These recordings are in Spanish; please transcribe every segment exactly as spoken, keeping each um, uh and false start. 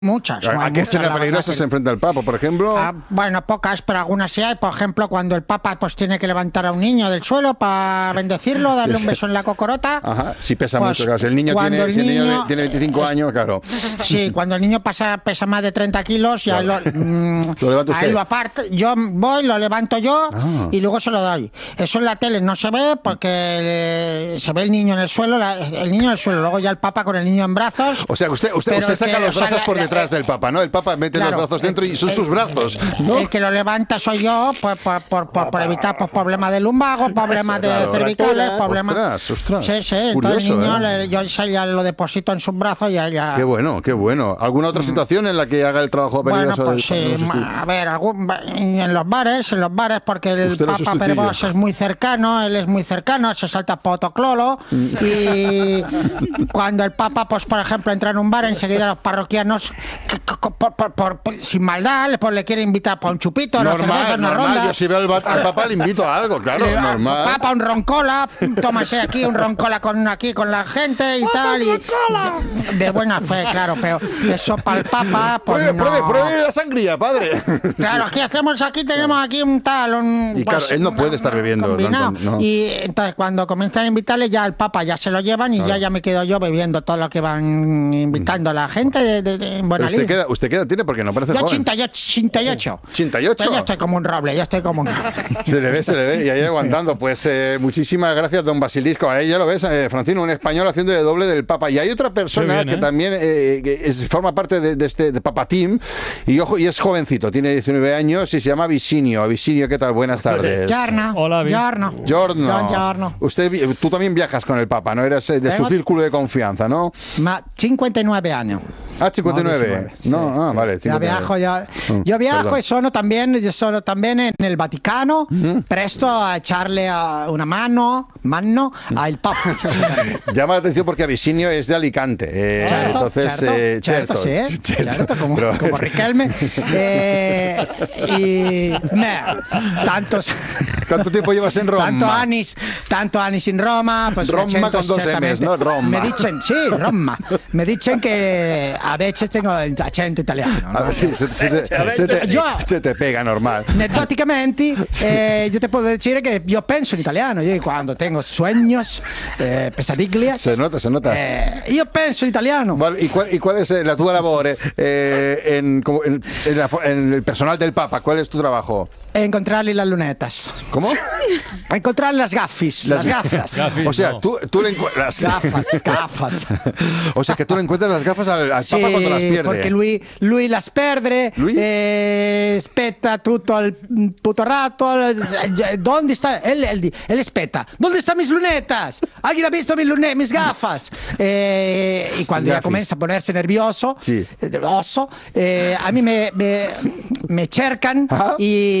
Muchas. ¿A qué escena peligrosa se enfrenta el Papa, por ejemplo? Ah, bueno, pocas, pero algunas sí hay. Por ejemplo, cuando el Papa pues tiene que levantar a un niño del suelo para bendecirlo, darle un beso en la cocorota. Ajá, si pesa pues, mucho, claro. Si el niño, tiene, el si el niño niño tiene veinticinco años, claro. Sí, cuando el niño pasa, pesa más de treinta kilos, ya Claro. lo, mm, ¿Lo levanta usted? ahí lo aparto, yo voy, lo levanto yo Ah. y luego se lo doy. Eso en la tele no se ve porque eh, se ve el niño en el suelo, la, el niño en el suelo, luego ya el Papa con el niño en brazos. O sea, usted, usted, Pero usted el saca que- los o sea, brazos la- por la- detrás del Papa, ¿no? El Papa mete Claro, los brazos dentro y son el- sus brazos, ¿no? El que lo levanta soy yo, pues, por, por, por, por evitar pues, problemas de lumbago, problemas de Claro. cervicales, problemas... Ostras, ostras. Sí, sí, entonces Curioso, el niño, ¿eh? le- yo esa ya lo deposito en sus brazos y ya... ya... Qué bueno, qué bueno. ¿Alguna otra situación en la que haga el trabajo Bueno, peligroso pues del sí, de los estu- ma- a ver, algún, en los bares, en los bares, porque el Usted lo Papa sustituye. Perebos es muy cercano, él es muy cercano, se salta potoclolo y cuando el Papa, pues por ejemplo, entra en un bar, enseguida los parroquianos, que- que- por- por- por- por- sin maldad, pues le quiere invitar para un chupito, una cerveza, Normal, una normal. ronda. Yo si veo al, ba- al Papa le invito a algo, claro, Le- normal. Papa, un roncola, tómase aquí un roncola con aquí con la gente y tal. Y de, de buena fe, claro, pero eso para el Papa, pues Pruebe, no. pruebe, pruebe la sangría, padre. Claro, aquí hacemos, aquí tenemos aquí un tal, un... Y claro, él no puede estar bebiendo, combinado. no, no. Y entonces cuando comienzan a invitarle ya al Papa ya se lo llevan y ya ya me quedo yo bebiendo todo lo que van invitando a la gente de, de, de en buena Pero usted lid. queda, usted queda, tiene porque no parece Yo joven. ochenta y ocho. ochenta y ocho. ochenta y ocho. Pero yo estoy como un roble, yo estoy como un roble. Se le ve, se le ve, y ahí aguantando. Pues eh, muchísimas gracias, don Basilisco. Ahí ya lo ves, eh, Francino, un español haciendo de doble del Papa. Y hay otra persona bien, que ¿eh? también eh, que es- forma parte de, de este de Papa Team, y ojo, y es jovencito, tiene diecinueve años y se llama Visinio. Visinio, ¿qué tal? Buenas tardes. Giorno. Hola, Vi. Giorno. Giorno. Buongiorno. Usted, vi- tú también viajas con el Papa, ¿no? Eres eh, de su Tengo- círculo de confianza, ¿no? Ma cincuenta y nueve años. Ah, cincuenta y nueve. No, diecinueve, No, sí. ah, vale. Ya cincuenta y nueve. viajo, ya, Mm, yo viajo perdón. y sono también, yo sono también en el Vaticano, presto a echarle a una mano, mano al Papa. Llama la atención porque Abisinio es de Alicante. eh, Certo, entonces, certo, eh, certo, certo, sí, eh, certo. certo, como, Pero- como Riquelme. Eh, y me, tantos, ¿Cuánto tiempo llevas en Roma? tanto años, tanto años in Roma, pues Roma accento con dos M's, certamente. ¿no? Roma. Me dicen, sí, Roma. Me dicen que a veces tengo acento italiano. ¿no? A ver, sí, se, se te, se te- Yo- se te pega normal. Anecdóticamente, eh, yo te puedo decir que yo pienso en italiano. Yo cuando tengo sueños, eh, pesadillas, Se nota, se nota. eh, yo pienso en italiano. Vale, ¿Y cuál, y cuál es eh, la tua labore eh, en, como en- en la fo- en el personal del Papa? ¿Cuál es tu trabajo? Encontrarle las lunetas. ¿Cómo? Encontrarle las gafis, las, Las- gafas. Gafis, O sea, no. tú, tú le encuentras... Gafas, gafas. O sea, que tú le encuentras las gafas al, al Papa cuando las pierde. perché lui, lui las perde, Lui? eh, spetta tutto il puto rato. eh, ¿Dónde está? Él, él, di- él espeta. ¿Dónde están mis lunetas? ¿Alguien ha visto mis, lune- mis gafas? Eh, y cuando Mis ya gafis. comienza a ponerse nervioso, Sí. eh, oso, eh, a mí me, me, me cercan Ajá.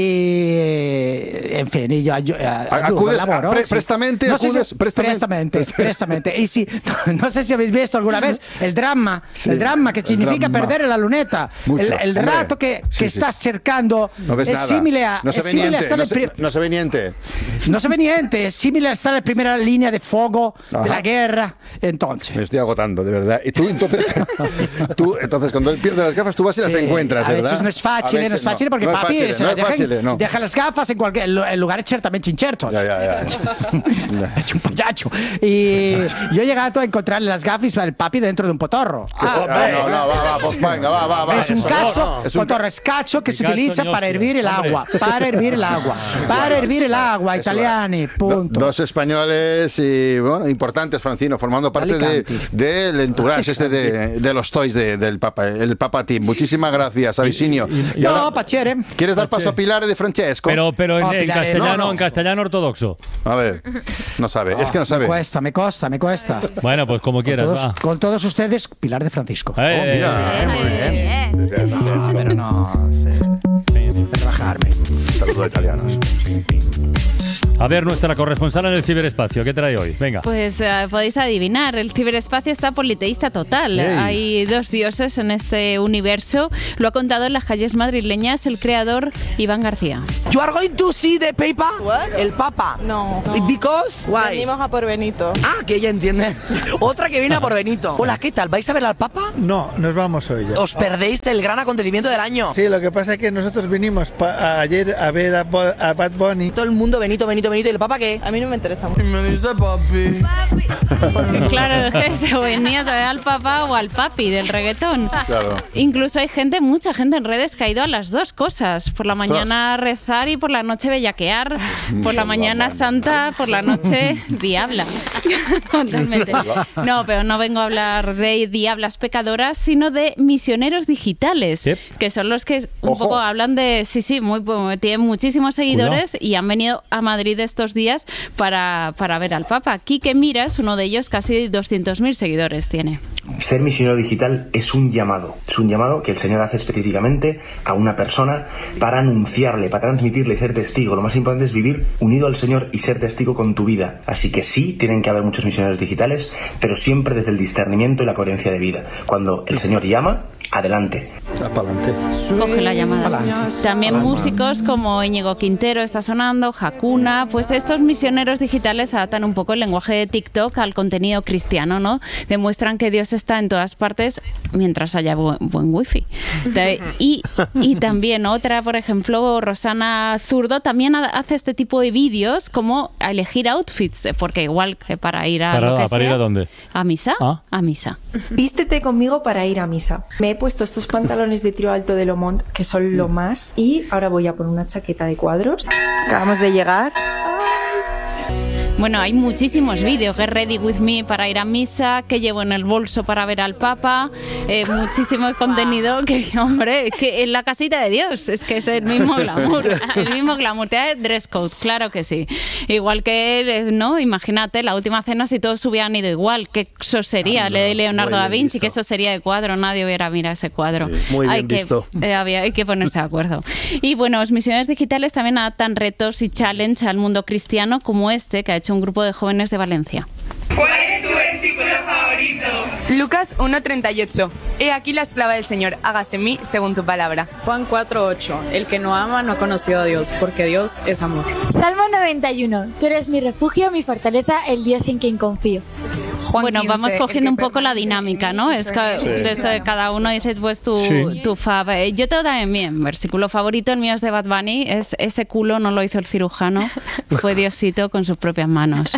y, en fin, y yo ayu- ayudo, acudes- lavoro, pre- sí. prestamente No sé si- acudes- prestamente- prestamente, prestamente. Y si, no sé si habéis visto alguna vez el drama, Sí, el drama que el significa dramma. perder la luneta. Mucho, el el hombre. rato que, Sí, que sí, estás sí. cercando No ves es nada. simile a, no se es ve simile a niente. stare No in se, pri- no se ve niente. no se ve niente, es simile a estar en primera línea de fuego Ajá. de la guerra. Entonces, Me estoy agotando, de verdad. Y tú, entonces, tú, entonces cuando él pierde las gafas, tú vas y las sí, encuentras, a ¿verdad? veces no es fácil, A no es veces fácil porque no es papi fácil, se no la es dejan- fácil, no. deja las gafas en, cualquier, en lugares certamente inciertos. Ya, ya, ya. ya. Es un payacho. Y yo he llegado a encontrarle las gafas al papi dentro de un potorro. Ah, no, no, va, va, pues venga, va, va, va. Es un Eso, cazzo, no, no. Es un potorro es cazzo que Il se cazzo utilizza di para Ostia, hervir el hombre. agua. Para hervir el agua. Para hervir el agua, Eso italiani, va. punto. Do- Dos españoles y, bueno, importantes, Francino, formando parte de- Alicanti. del entourage este de, de los toys de- del Papa, el Papa Team. Muchísimas gracias, Avisinio. Y No, ahora, pacere. ¿quieres dar paso a Pilar de Francesco? Pero, pero en, No, en Pilar, castellano, no, no. en castellano ortodoxo. A ver, no sabe, es que no sabe. Me cuesta, me costa, me cuesta. Bueno, pues como quieras, Todos- va. con todos ustedes, Pilar de Francisco. Eh, Oh, mira, eh, muy bien. No, pero no sé eh, eh. rebajarme. Saludos italianos. A ver, nuestra corresponsal en el ciberespacio, ¿qué trae hoy? Venga. Pues uh, podéis adivinar, el ciberespacio está politeísta total. Hey. Hay dos dioses en este universo. Lo ha contado en las calles madrileñas el creador Iván García. You are going to see the paper? What? El Papa. No. no. Because? Why? Venimos a por Benito. Ah, que ella entiende. Otra que viene a por Benito. Hola, ¿qué tal? ¿Vais a ver al Papa? No, nos vamos hoy ya. Os perdéis el gran acontecimiento del año. Sí, lo que pasa es que nosotros vinimos pa- a- ayer a ver a, Bo- a Bad Bunny. Todo el mundo, Benito, Benito, Benito. ¿Y el Papa qué? A mí no me interesa mucho. Me dice papi. Claro, se venías a ver al papá o al papi del reggaetón. Claro. Incluso hay gente, mucha gente en redes que ha ido a las dos cosas. Por la mañana rezar y por la noche bellaquear. Por la mañana santa, por la noche diabla. Totalmente. No, pero no vengo a hablar de diablas pecadoras, sino de misioneros digitales, Sí. que son los que un Ojo. poco hablan de... Sí, sí, muy, tienen muchísimos seguidores y han venido a Madrid estos días para, para ver al Papa. Quique Mira es uno de ellos, casi doscientos mil seguidores tiene. Ser misionero digital es un llamado, es un llamado que el Señor hace específicamente a una persona para anunciarle, para transmitirle y ser testigo. Lo más importante es vivir unido al Señor y ser testigo con tu vida. Así que sí, tienen que haber muchos misioneros digitales, pero siempre desde el discernimiento y la coherencia de vida. Cuando el Señor llama, adelante. Pa'lante. Coge la llamada. Pa'lante. También músicos como Íñigo Quintero está sonando, Hakuna, pues estos misioneros digitales adaptan un poco el lenguaje de TikTok al contenido cristiano, ¿no? Demuestran que Dios está en todas partes mientras haya bu- buen wifi. De- Y, y también otra, por ejemplo, Rosana Zurdo, también ha- hace este tipo de vídeos como a elegir outfits, porque igual que para ir a ¿Para, lo que para ir sea, a dónde? ¿A misa? Ah. A misa. Vístete conmigo para ir a misa. Me he puesto estos pantalones de tiro alto de Lomont, que son lo más, y ahora voy a por una chaqueta de cuadros. Acabamos de llegar. Bueno, hay muchísimos vídeos. Get ready with me para ir a misa, que llevo en el bolso para ver al Papa, eh, muchísimo contenido que, hombre, que en la casita de Dios, es que es el mismo glamour, el mismo glamour. Te da dress code, claro que sí. Igual que, ¿no? Imagínate, la última cena, si todos hubieran ido igual, qué eso sería, le de Leonardo da Vinci, que eso sería de cuadro, nadie hubiera mirado ese cuadro. Sí, muy bien hay que, visto. eh, había, hay que ponerse de acuerdo. Y bueno, los misioneros digitales también adaptan retos y challenge al mundo cristiano, como este que ha hecho un grupo de jóvenes de Valencia. ¿Cuál es tu versículo favorito? Lucas uno treinta y ocho. He aquí la esclava del Señor, hágase en mí según tu palabra. Juan cuatro ocho. El que no ama no ha conocido a Dios, porque Dios es amor. Salmo noventa y uno. Tú eres mi refugio, mi fortaleza, el Dios en quien confío. Juan Bueno, quince, vamos el cogiendo que un poco la permanece dinámica, en ¿no? mí, Es que sí. de esto de cada uno dice pues tu, Sí. tu fab. Eh, Yo tengo también mi versículo favorito, el mío es de Bad Bunny, es ese culo no lo hizo el cirujano, fue Diosito con sus propias manos.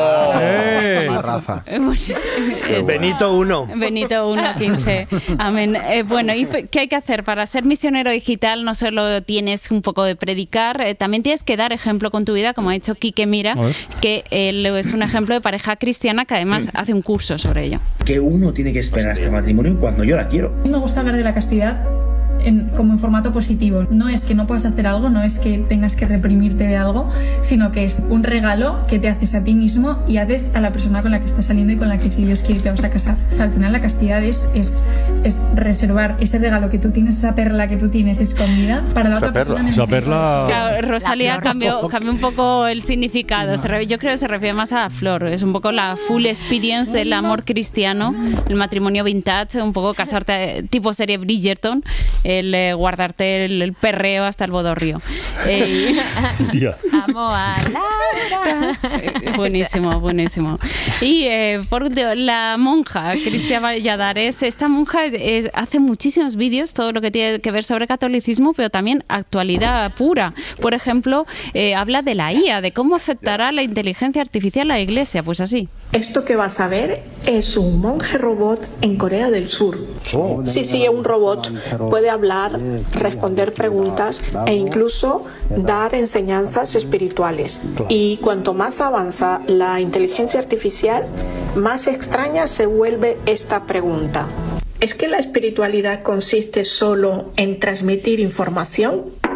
¡Eh! Rafa. Es- Benito uno. Benito uno quince. Amén. Eh, bueno, ¿y pe- qué hay que hacer? Para ser misionero digital no solo tienes un poco de predicar, eh, también tienes que dar ejemplo con tu vida, como ha dicho Quique Mira, A ver. que él es un ejemplo de pareja cristiana que además hace un curso sobre ello. Que uno tiene que esperar hasta el matrimonio cuando yo la quiero. Me gusta hablar de la castidad en- como en formato positivo. No es que no puedas hacer algo, no es que tengas que reprimirte de algo, sino que es un regalo que te haces a ti mismo y haces a la persona con la que estás saliendo y con la que, si Dios quiere, te vas a casar. Al final la castidad es, es, es reservar ese regalo que tú tienes, esa perla que tú tienes escondida para la Esa otra perla. persona. en el Esa momento. perla... Claro, Rosalía cambió, cambió un poco el significado. Se re- yo creo que se refiere más a la flor. Es un poco la full experience del amor cristiano, el matrimonio vintage, un poco casarte tipo serie Bridgerton, el eh, guardarte el, el perreo hasta el bodorrio. Eh, Tía. Amo a Laura. Buenísimo, buenísimo. Y eh, por último, la monja Cristia Valladares, esta monja es- es- hace muchísimos vídeos, todo lo que tiene que ver sobre catolicismo, pero también actualidad pura. Por ejemplo, eh, habla de la I A, de cómo afectará la inteligencia artificial a la Iglesia, pues así. Esto que vas a ver es un monje robot en Corea del Sur. Oh. Sí, sí, un robot puede hablar, responder preguntas e incluso dar enseñanzas espirituales. Y cuanto más avanza la inteligencia artificial, más extraña se vuelve esta pregunta. ¿Es que la espiritualidad consiste solo en transmitir información?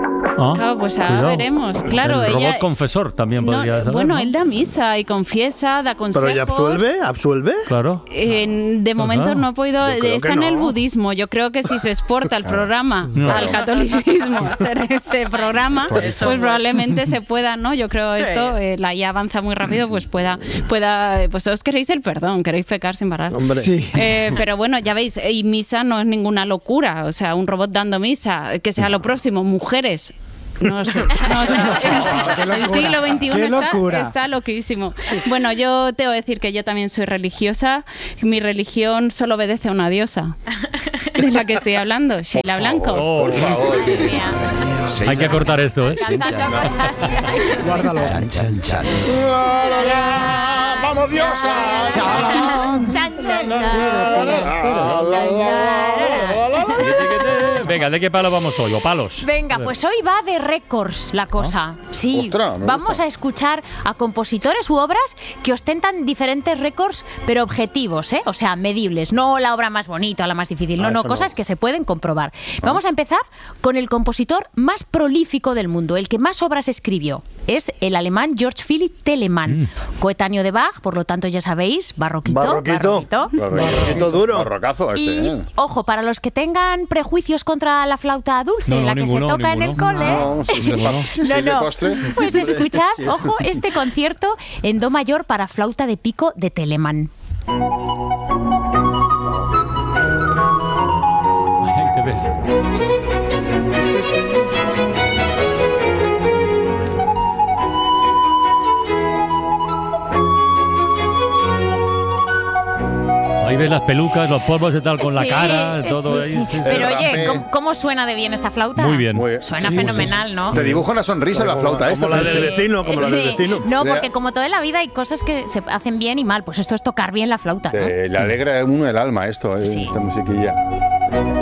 Ah, Claro, pues ahora cuidado. veremos. Claro, el robot ella. confesor también No, podría saber. bueno, ¿no? él da misa y confiesa, da consejos. ¿Pero ella absuelve? ¿Absuelve? Claro. En- de momento Ajá. no he podido. Yo creo Está que en el no. budismo. Yo creo que si se exporta el programa No. al catolicismo, hacer ese programa, Por pues eso fue. probablemente se pueda, ¿no? Yo creo Sí. esto, eh, la I A avanza muy rápido, pues pueda, pueda, pues os queréis el perdón, queréis pecar sin parar. Hombre. Sí. Eh, pero bueno, ya veis, y misa no es ninguna locura. O sea, un robot dando misa, que sea lo próximo, mujeres. No sé, no sé. Qué El, locura, el siglo veintiuno qué está, locura. está loquísimo. Bueno, yo tengo que decir que yo también soy religiosa. Mi religión solo obedece a una diosa. De la que estoy hablando, Sheila Blanco. Oh, Por favor. hay que cortar esto, ¿eh? Guárdalo. Chan, chan, chan. ¡Vamos, diosa! Venga, ¿de qué palo vamos hoy? ¿O palos? Venga, pues hoy va de récords la cosa. Sí, Ostras, me vamos gusta. a escuchar a compositores u obras que ostentan diferentes récords, pero objetivos, ¿eh? O sea, medibles. No la obra más bonita o la más difícil. No, Ah, no, eso cosas no. que se pueden comprobar. Vamos a empezar con el compositor más prolífico del mundo, el que más obras escribió. Es el alemán Georg Philipp Telemann, coetáneo de Bach, por lo tanto ya sabéis, barroquito. Barroquito. Barroquito duro. Barrocazo este, Y, ¿eh? ojo, para los que tengan prejuicios contra la flauta dulce, No, no, la que ninguno, se toca en el ninguno. cole. No, si se pa- si No, de no. postre. Pues escuchad, ojo, este concierto en do mayor para flauta de pico de Telemann. Ahí te ves. Ahí ves las pelucas, los polvos y tal con la Sí, cara, todo sí, ahí. sí. sí, sí. Pero El oye, rapé. ¿cómo, cómo suena de bien esta flauta? Muy bien. Muy bien. Suena Sí, fenomenal, ¿no? Te dibuja una sonrisa la flauta esta. Como la del vecino, como la del Sí. vecino. No, porque como toda la vida hay cosas que se hacen bien y mal. Pues esto es tocar bien la flauta, ¿no? Eh, le alegra a uno el alma esto, eh, Sí. esta musiquilla.